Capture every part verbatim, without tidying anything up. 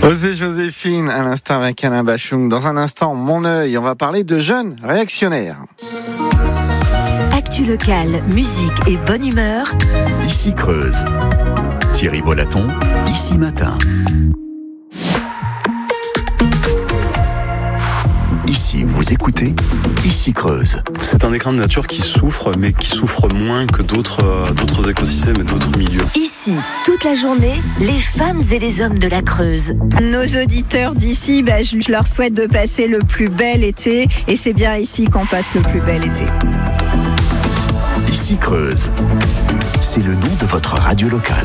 Osez Joséphine, à l'instant avec Alain Bachung. Dans un instant, Mon œil, on va parler de jeunes réactionnaires. Actu locale, musique et bonne humeur. Ici Creuse. Thierry Volaton, Ici Matin. Ici, vous écoutez Ici Creuse. C'est un écrin de nature qui souffre, mais qui souffre moins que d'autres, euh, d'autres écosystèmes et d'autres milieux. Ici, toute la journée, les femmes et les hommes de la Creuse. Nos auditeurs d'ici, bah, je leur souhaite de passer le plus bel été, et c'est bien ici qu'on passe le plus bel été. Ici Creuse. C'est le nom de votre radio locale.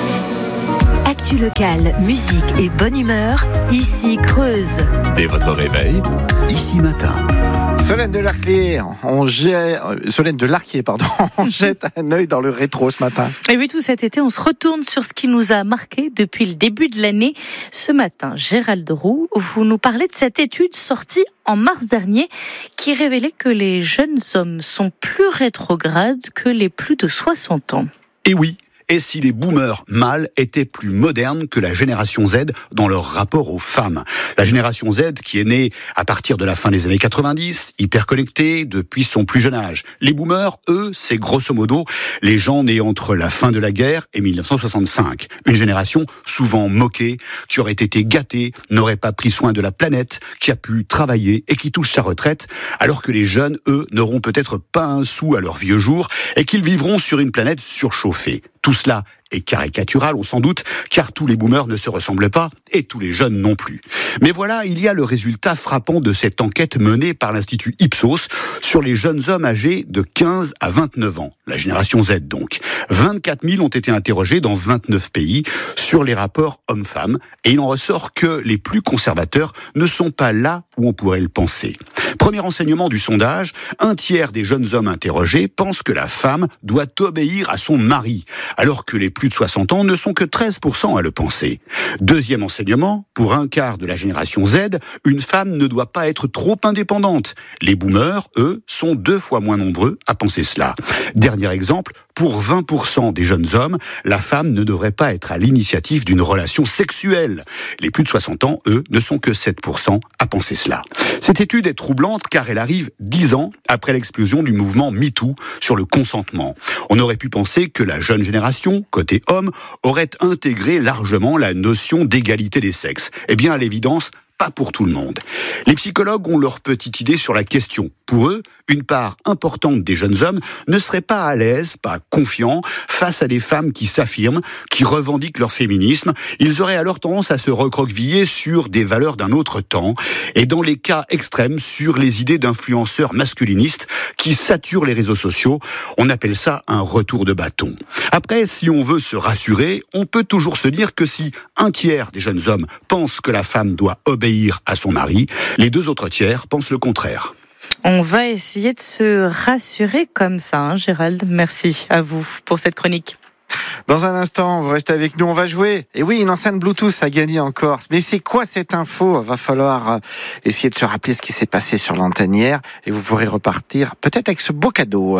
Actu locale, musique et bonne humeur, Ici Creuse. Dès votre réveil, Ici Matin. Solène de l'Arquier, on jette, Solène de l'Arquier, pardon, on jette un œil dans le rétro ce matin. Et oui, tout cet été, on se retourne sur ce qui nous a marqué depuis le début de l'année. Ce matin, Gérald Roux, vous nous parlez de cette étude sortie en mars dernier qui révélait que les jeunes hommes sont plus rétrogrades que les plus de soixante ans. Et oui. Et si les boomers mâles étaient plus modernes que la génération Z dans leur rapport aux femmes. La génération Z qui est née à partir de la fin des années quatre-vingt-dix, hyper connectée depuis son plus jeune âge. Les boomers, eux, c'est grosso modo les gens nés entre la fin de la guerre et mille neuf cent soixante-cinq. Une génération souvent moquée, qui aurait été gâtée, n'aurait pas pris soin de la planète, qui a pu travailler et qui touche sa retraite, alors que les jeunes, eux, n'auront peut-être pas un sou à leur vieux jour et qu'ils vivront sur une planète surchauffée. Tout cela est caricatural, on s'en doute, car tous les boomers ne se ressemblent pas, et tous les jeunes non plus. Mais voilà, il y a le résultat frappant de cette enquête menée par l'Institut Ipsos sur les jeunes hommes âgés de quinze à vingt-neuf ans, la génération Z donc. vingt-quatre mille ont été interrogés dans vingt-neuf pays sur les rapports hommes-femmes, et il en ressort que les plus conservateurs ne sont pas là où on pourrait le penser. Premier enseignement du sondage, un tiers des jeunes hommes interrogés pensent que la femme doit obéir à son mari, alors que les plus de soixante ans ne sont que treize pour cent à le penser. Deuxième enseignement, pour un quart de la génération Z, une femme ne doit pas être trop indépendante. Les boomers, eux, sont deux fois moins nombreux à penser cela. Dernier exemple, pour vingt pour cent des jeunes hommes, la femme ne devrait pas être à l'initiative d'une relation sexuelle. Les plus de soixante ans, eux, ne sont que sept pour cent à penser cela. Cette étude est troublante car elle arrive dix ans après l'explosion du mouvement MeToo sur le consentement. On aurait pu penser que la jeune génération, côté homme, aurait intégré largement la notion d'égalité des sexes. Eh bien, à l'évidence, pas pour tout le monde. Les psychologues ont leur petite idée sur la question. Pour eux, une part importante des jeunes hommes ne serait pas à l'aise, pas confiants, face à des femmes qui s'affirment, qui revendiquent leur féminisme. Ils auraient alors tendance à se recroqueviller sur des valeurs d'un autre temps, et dans les cas extrêmes, sur les idées d'influenceurs masculinistes qui saturent les réseaux sociaux. On appelle ça un retour de bâton. Après, si on veut se rassurer, on peut toujours se dire que si un tiers des jeunes hommes pensent que la femme doit obéir à son mari, les deux autres tiers pensent le contraire. On va essayer de se rassurer comme ça, hein, Gérald. Merci à vous pour cette chronique. Dans un instant, vous restez avec nous, on va jouer. Et oui, une enceinte Bluetooth à gagner en Corse. Mais c'est quoi cette info ? Va falloir essayer de se rappeler ce qui s'est passé sur l'antenne hier. Et vous pourrez repartir peut-être avec ce beau cadeau.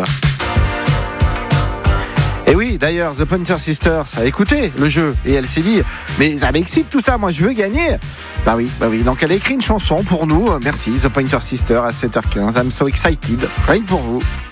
Et oui, d'ailleurs, The Pointer Sisters a écouté le jeu et elle s'est dit, mais ça m'excite tout ça, moi je veux gagner. Bah oui, bah oui. Donc elle a écrit une chanson pour nous. Merci, The Pointer Sisters à sept heures quinze. I'm so excited. Rien que pour vous.